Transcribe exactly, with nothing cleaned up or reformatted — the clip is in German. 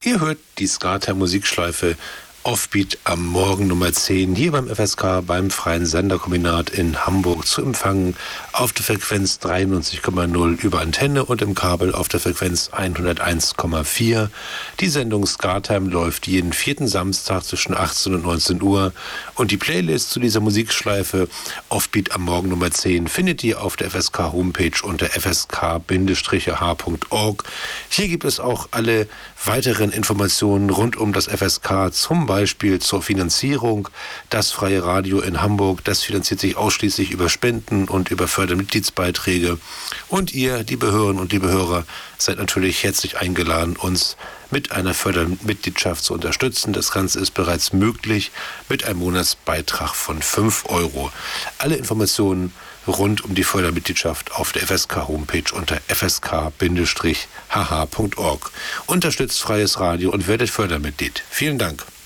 Ihr hört die Skater Musikschleife Offbeat am Morgen Nummer zehn hier beim F S K, beim Freien Senderkombinat in Hamburg, zu empfangen auf der Frequenz dreiundneunzig Komma null über Antenne und im Kabel auf der Frequenz hunderteins Komma vier. Die Sendung Ska-Time läuft jeden vierten Samstag zwischen achtzehn und neunzehn Uhr und die Playlist zu dieser Musikschleife Offbeat am Morgen Nummer zehn findet ihr auf der F S K-Homepage unter f s k h punkt org. Hier gibt es auch alle weiteren Informationen rund um das F S K, zum Beispiel zur Finanzierung. Das Freie Radio in Hamburg, das finanziert sich ausschließlich über Spenden und über Fördermitgliedsbeiträge. Und ihr, liebe Hörerinnen und liebe Hörer, seid natürlich herzlich eingeladen, uns mit einer Fördermitgliedschaft zu unterstützen. Das Ganze ist bereits möglich mit einem Monatsbeitrag von fünf Euro. Alle Informationen rund um die Fördermitgliedschaft auf der F S K-Homepage unter f s k h h punkt org. Unterstützt Freies Radio und werdet Fördermitglied. Vielen Dank.